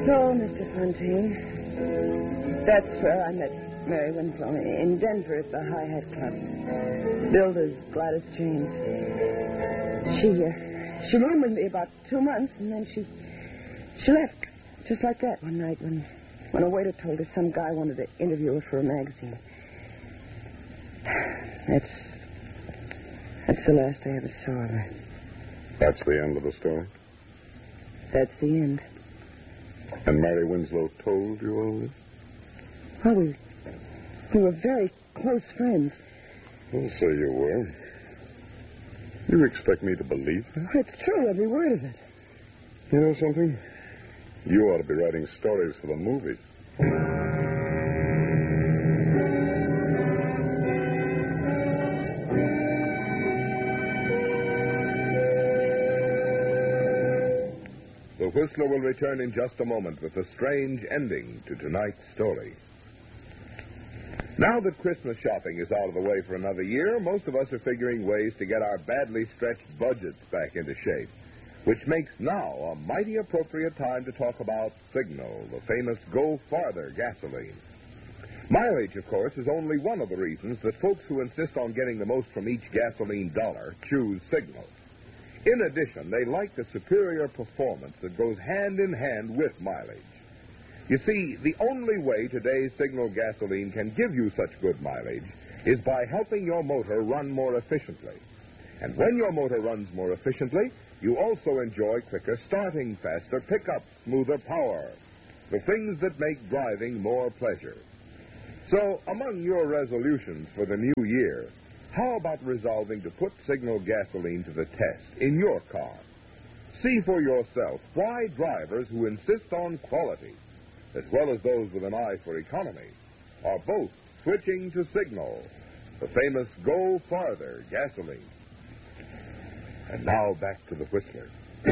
So, Mr. Fontaine, that's where I met Mary Winslow, in Denver at the High Hat Club. Billed as Gladys James. She roomed with me about 2 months, and then she left just like that one night when a waiter told her some guy wanted to interview her for a magazine. That's the last I ever saw of her. That's the end of the story? That's the end. And Mary Winslow told you all this? Well, we were very close friends. Well, so you were. You expect me to believe that? It's true, every word of it. You know something? You ought to be writing stories for the movies. The Whistler will return in just a moment with a strange ending to tonight's story. Now that Christmas shopping is out of the way for another year, most of us are figuring ways to get our badly stretched budgets back into shape, which makes now a mighty appropriate time to talk about Signal, the famous Go Farther gasoline. Mileage, of course, is only one of the reasons that folks who insist on getting the most from each gasoline dollar choose Signal. In addition, they like the superior performance that goes hand in hand with mileage. You see, the only way today's Signal gasoline can give you such good mileage is by helping your motor run more efficiently. And when your motor runs more efficiently, you also enjoy quicker starting, faster pickup, smoother power, the things that make driving more pleasure. So, among your resolutions for the new year, how about resolving to put Signal gasoline to the test in your car? See for yourself why drivers who insist on quality, as well as those with an eye for economy, are both switching to Signal, the famous Go Farther gasoline. And now back to the Whistler.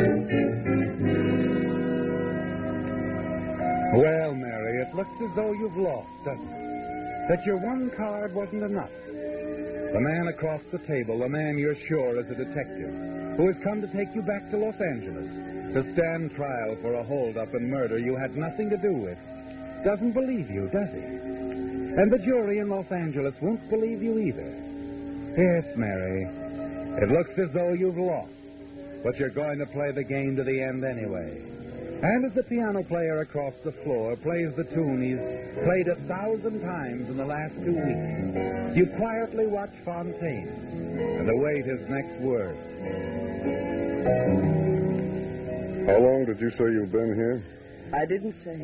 Well, Mary, it looks as though you've lost, doesn't it? That your one card wasn't enough. The man across the table, the man you're sure is a detective, who has come to take you back to Los Angeles to stand trial for a holdup and murder you had nothing to do with, doesn't believe you, does he? And the jury in Los Angeles won't believe you either. Yes, Mary, it looks as though you've lost, but you're going to play the game to the end anyway. And as the piano player across the floor plays the tune he's played 1,000 times in the last 2 weeks, you quietly watch Fontaine and await his next word. How long did you say you've been here? I didn't say.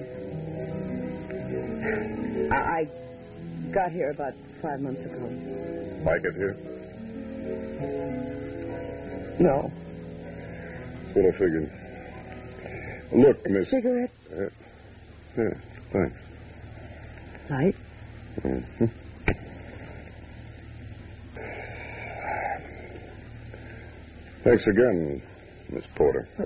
I got here about 5 months ago. Like it here? No. That's what I figured. Look, Miss... Cigarette? Yeah, thanks. Light? Mm-hmm. Thanks again, Miss Porter. What?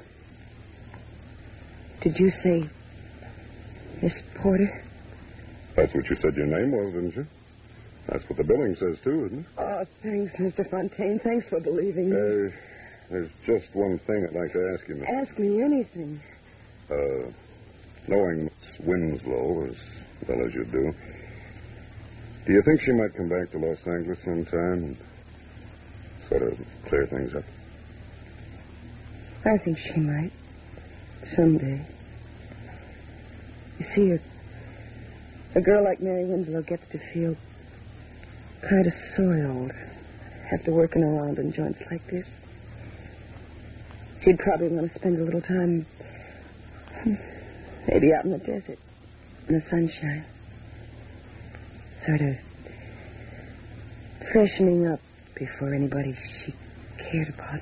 Did you say Miss Porter? That's what you said your name was, didn't you? That's what the billing says, too, isn't it? Oh, thanks, Mr. Fontaine. Thanks for believing me. There's just one thing I'd like to ask you, Miss. Ask me anything. Knowing Miss Winslow as well as you do you think she might come back to Los Angeles sometime and sort of clear things up? I think she might. Someday. You see, a girl like Mary Winslow gets to feel kind of soiled after working around in joints like this. She'd probably want to spend a little time, maybe out in the desert, in the sunshine. Sort of freshening up before anybody she cared about.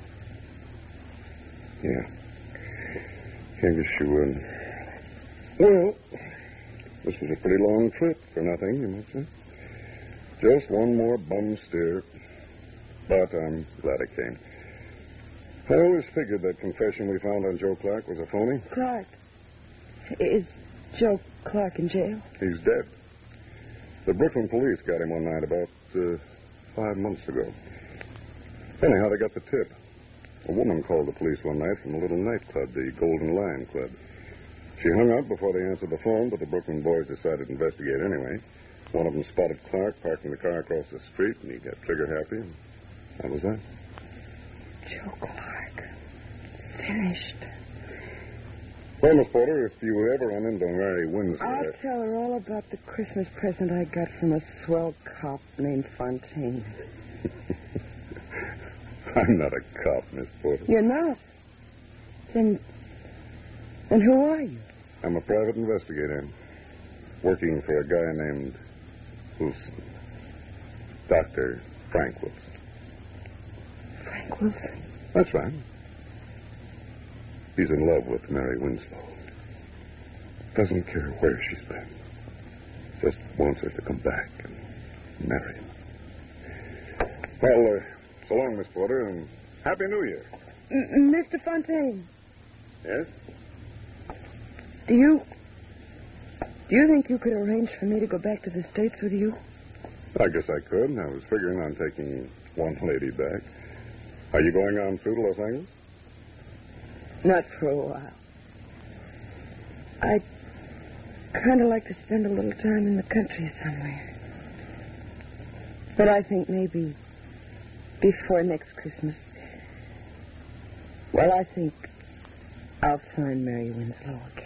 Yeah. I guess she would. Well, this was a pretty long trip for nothing, you might say. Just one more bum steer. But I'm glad it came. I always figured that confession we found on Joe Clark was a phony. Clark? Is Joe Clark in jail? He's dead. The Brooklyn police got him one night about 5 months ago. Anyhow, they got the tip. A woman called the police one night from a little nightclub, the Golden Lion Club. She hung up before they answered the phone, but the Brooklyn boys decided to investigate anyway. One of them spotted Clark parking the car across the street, and he got trigger happy, and that was that. Joe Clark. Finished. Well, Miss Porter, if you ever run into Mary Winslow... I'll tell her all about the Christmas present I got from a swell cop named Fontaine. I'm not a cop, Miss Porter. You're not? Then who are you? I'm a private investigator, working for a guy named Wilson. Dr. Frank Wilson. Frank Wilson? That's right. He's in love with Mary Winslow. Doesn't care where she's been. Just wants her to come back and marry him. Well, so long, Miss Porter, and Happy New Year. Mr. Fontaine. Yes? Do you think you could arrange for me to go back to the States with you? I guess I could. I was figuring on taking one lady back. Are you going on through to Los Angeles? Not for a while. I'd kind of like to spend a little time in the country somewhere. But I think maybe before next Christmas. Well, I think I'll find Mary Winslow again.